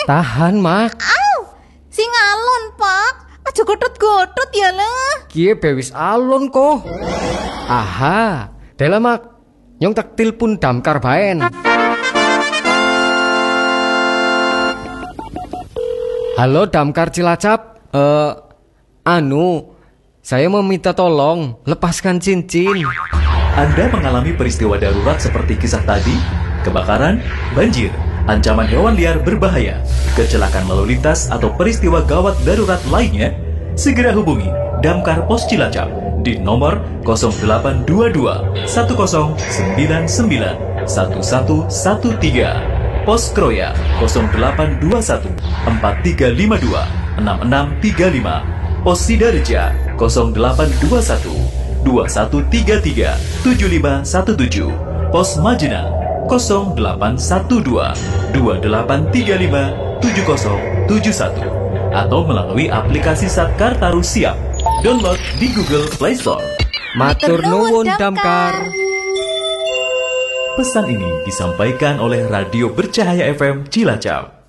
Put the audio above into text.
Tahan, Mak. Sing alon, Pak. Aja gotot-gotot ya lah. Kie bewis alon kok. Aha, dela Mak. Nyong tak tilpun damkar baen. Halo damkar Cilacap. Saya meminta tolong lepaskan cincin. Anda mengalami peristiwa darurat seperti kisah tadi, kebakaran, banjir, ancaman hewan liar berbahaya, kecelakaan lalu lintas atau peristiwa gawat darurat lainnya, segera hubungi Damkar Pos Cilacap di nomor 0822 1099 1113, Pos Kroya 0821 4352 6635, Pos Sidareja 0821 2133 7517, Pos Majenang 0812 2835 7071, atau melalui aplikasi Satker Taru Siap. Download di Google Play Store. Matur nuwun damkar. Pesan ini disampaikan oleh Radio Bercahaya FM Cilacap.